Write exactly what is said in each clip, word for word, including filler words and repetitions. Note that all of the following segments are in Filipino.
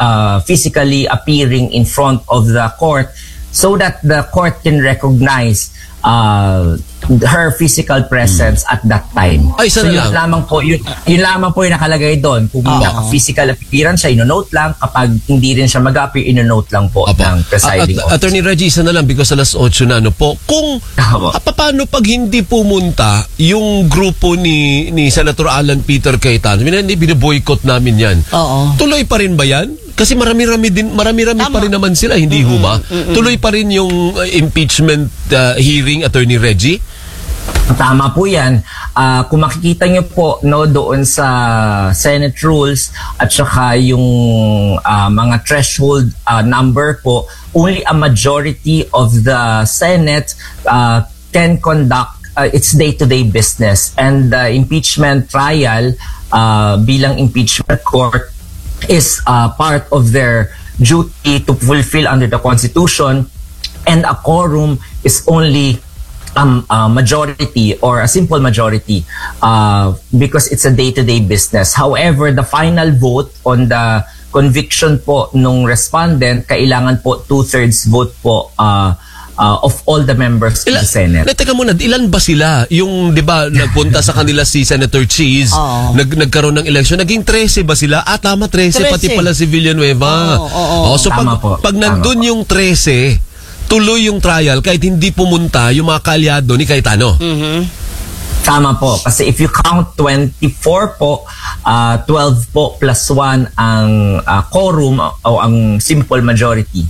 uh, physically appearing in front of the court so that the court can recognize uh, her physical presence at that time. Ay, so yun lamang po, yun, yun lamang po yung nakalagay doon. Kung uh-huh. physical appearance siya, ino-note lang. Kapag hindi rin siya mag-appear, ino-note lang po Apo. ng presiding At, Attorney Reggie, isa na lang because alas otso na ano po. Kung, uh, paano pag hindi pumunta yung grupo ni ni Senator Alan Peter Cayetano, hindi binaboycott namin yan. Oo. Tuloy pa rin ba yan? Kasi marami-rami din, marami-rami pa rin naman sila, hindi mm-hmm. ho ba? Mm-hmm. Tuloy pa rin yung uh, impeachment uh, hearing, Attorney Reggie? Tama po yan. Uh, kung makikita nyo po no, doon sa Senate rules at saka yung uh, mga threshold uh, number po, only a majority of the Senate uh, can conduct uh, its day-to-day business. And the impeachment trial uh, bilang impeachment court is uh, part of their duty to fulfill under the Constitution, and a quorum is only Um, a majority or a simple majority uh, because it's a day-to-day business. However, the final vote on the conviction po nung respondent, kailangan po two-thirds vote po uh, uh, of all the members Ila, of the Senate. Na, teka muna, ilan ba sila? Yung, di ba, nagpunta sa kanila si Senator Cheese, oh. nag, nagkaroon ng election, naging thirteen ba sila? Ah, tama, thirteen, thirteen. Pati pala si Villanueva. Oh, oh, oh. Oh, so tama pag, po. pag nandun Tama yung thirteen, tuloy yung trial kahit hindi pumunta yung mga kaalyado ni Cayetano. Mm-hmm. Tama po. Kasi if you count twenty-four po, uh, twelve po plus one ang uh, quorum o ang simple majority.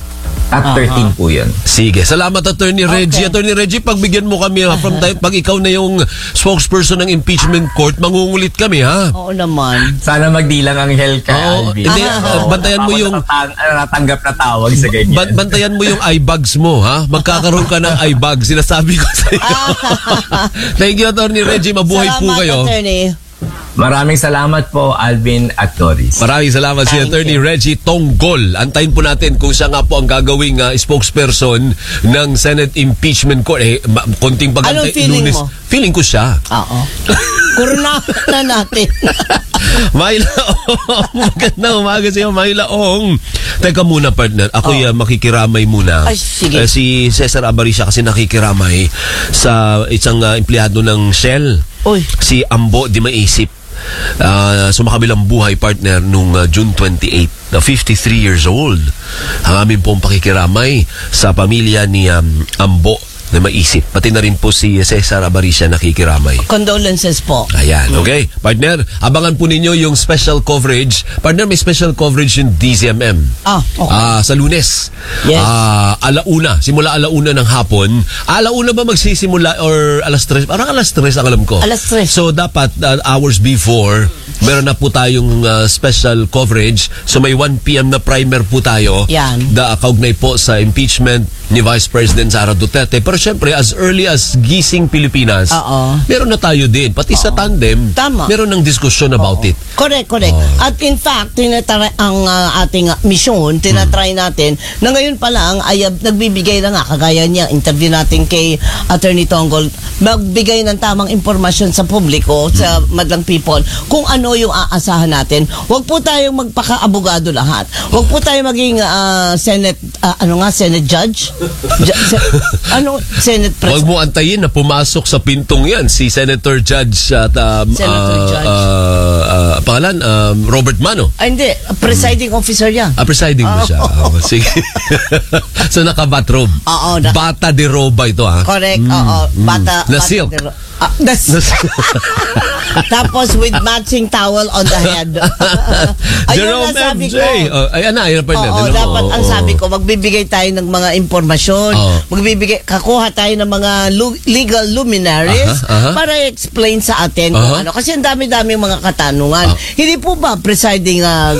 At thirteen uh-huh. po yun. Sige. Salamat, Attorney Reggie. Okay. Attorney Reggie, pagbigyan mo kami, ha, from time, pag ikaw na yung spokesperson ng impeachment court, mangungulit kami, ha? Oo naman. Sana magdilang ang hell ka, Oo. Alvin. Hindi, uh, bantayan mo yung... Natanggap na tawag sa ganyan. Ban- bantayan mo yung eye bags mo, ha? Magkakaroon ka ng eye bags. Sinasabi ko sa iyo. Thank you, Attorney Reggie. Mabuhay Salamat, po kayo. Attorney. Maraming salamat po, Alvin at Doris. Maraming salamat si Attorney you. Reggie Tonggol. Antayin po natin kung siya nga po ang gagawing uh, spokesperson ng Senate Impeachment Court. Eh, ma- konting pagantay. Anong feeling Lunes. mo? Feeling ko siya. Oo. Kurna na natin. Mailaong. Magandang umaga sa iyo, Mailaong. Teka muna, partner. Ako oh. uh, makikiramay muna. Ay, sige. Uh, si Cesar Abarisha kasi nakikiramay sa isang uh, empleyado ng Shell. Oy. Si Ambo Di Maisip. Uh, sumakabilang buhay, partner, nung uh, June twenty-eighth, na fifty-three years old. Ang amin pong pakikiramay sa pamilya ni um, Ambo na maisip. Pati na rin po si Cesar Abarisha nakikiramay. Condolences po. Ayan, okay. Partner, abangan po ninyo yung special coverage. Partner, may special coverage yung D Z M M. Ah, okay. Ah, sa Lunes. Yes. Ah, alauna. Simula alauna ng hapon. Alauna ba magsisimula or alas tres? Parang alas tres ang alam ko. Alas tres. So, dapat uh, hours before, meron na po tayong uh, special coverage. So, may one p.m. na primer po tayo. Yan. Da, kaugnay po sa impeachment ni Vice President Sara Duterte. Pero syempre, as early as Gising Pilipinas, Uh-oh. meron na tayo din. Pati Uh-oh. sa tandem, Tama. meron ng diskusyon about Uh-oh. it. Correct, correct. Uh-oh. At in fact, tinatry ang uh, ating uh, misyon, tinatry hmm. natin, na ngayon pa lang ay uh, nagbibigay na nga, kagaya niya, interview natin kay Attorney Tonggol, magbigay ng tamang impormasyon sa publiko, hmm. sa madlang people, kung ano yung aasahan natin. Huwag po tayong magpaka-abogado lahat. Huwag po tayong maging uh, Senate, uh, ano nga, Senate Judge? Ju- se- ano, Senate President? Huwag mo antayin na pumasok sa pintong yan si Senator Judge at um, Senator uh, Judge. Uh, uh, pangalan, um, Robert Mano. Ay, hindi. Presiding officer yan. Ah, presiding mo Oh. siya. Oh, sige. So, naka-bathrobe. Oo. Na- Bata de roba ito, ha? Correct. Mm, Oo. mm. Bata. Na bata silk. de ro- ah, na silk. Tapos with matching towel on the head. Ayun Jerome ang sabi M J. ko. Oh, ayan na, ayan pa rin. Oo, dapat ang sabi ko, magbibigay tayo ng mga impormasyon. Oo. Magbibigay, kakuha tayo ng mga lu- legal luminaries Aha, aha. para explain sa atin kung Aha. ano. Kasi ang dami-dami mga katanungan. Ah. Hindi po ba presiding uh,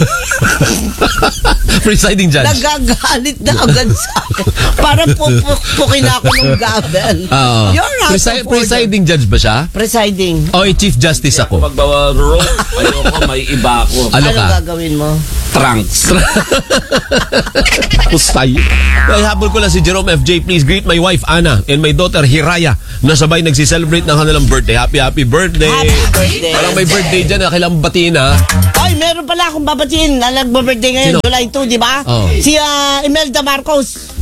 Presiding judge. nagagalit na agad sa akin? Para pupukin ako ng gavel. Oo. You're not Presi- supported. presiding judge ba siya? Presiding. O, oh, Chief Justice ako. Magbawaro. Ayoko, may iba ako. Ano Ano ka? gagawin mo? Trunks. Ustay. Ay, habol ko lang si Jerome F J. Please greet my wife Anna and my daughter Hiraya na sabay nagsiselebrate ng kanilang birthday. Happy, happy birthday. Happy birthday. Parang may birthday dyan na kailangan batiin ha. Ay, meron pala akong babatiin na nagbo-birthday ngayon, Sino? July two, di ba? Oh. Si ah, Imelda Marcos.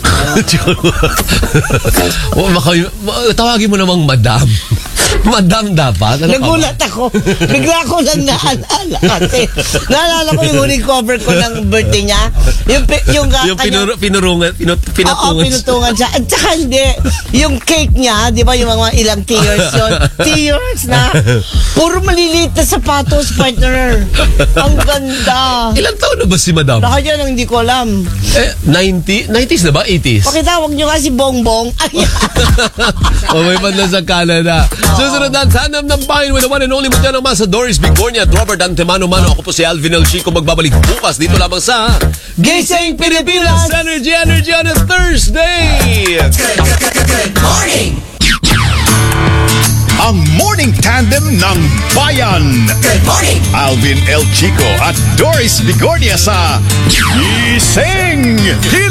Oh, maka- ma- tawagin mo namang madam. Madam dapat. Ano Nagulat ako. Bigla ko lang naalala kasi. Naalala ko yung huling cover ko ng birthday niya. Yung, pi- yung, uh, yung pinur- pinurungan, pinut- Oo, pinatungan. pinutungan siya. At saka hindi, yung cake niya, di ba yung mga ilang tears yun? Tears na. Puro maliliit na sapatos, partner. Ang ganda. Ilang taon na ba si madam? Baka dyan ang hindi ko alam. Eh, ninety? nineties na ba? eighties? Pakitawag niyo nga si Bongbong. Ay, O may banda sa Canada. Susunod na Tandem ng Bayan with the one and only Mutya ng Masa, Doris Bigornia at Robert Antemano-Mano. Ako po si Alvin El Chico, magbabalik bukas dito lamang sa Gising Pilipinas Energy Energy on a Thursday. Good morning! Ang Morning Tandem ng Bayan. Good morning! Alvin El Chico at Doris Bigornia sa Gising Pilipinas.